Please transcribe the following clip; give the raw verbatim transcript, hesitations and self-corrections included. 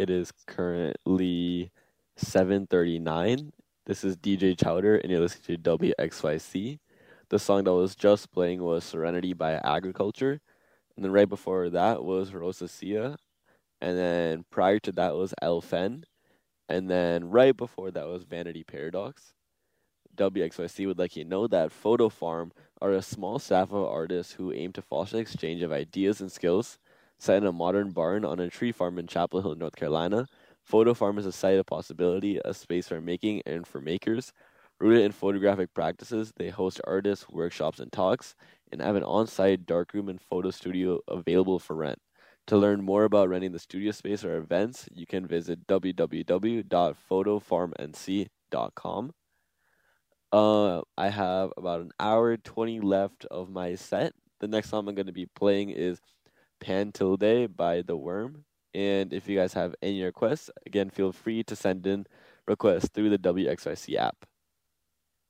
It is currently seven thirty-nine. This is D J Chowder, and you're listening to W X Y C. The song that was just playing was Serenity by Agriculture. And then right before that was Rosa Sia. And then prior to that was El Fen. And then right before that was Vanity Paradox. W X Y C would like you to know that Photo Farm are a small staff of artists who aim to foster the exchange of ideas and skills. Set in a modern barn on a tree farm in Chapel Hill, North Carolina, Photo Farm is a site of possibility, a space for making and for makers. Rooted in photographic practices, they host artists, workshops, and talks, and have an on site darkroom and photo studio available for rent. To learn more about renting the studio space or events, you can visit w w w dot photo farm n c dot com. Uh, I have about an hour twenty left of my set. The next song I'm going to be playing is Pan Tilde by The Worm. And if you guys have any requests, again, feel free to send in requests through the W X Y C app.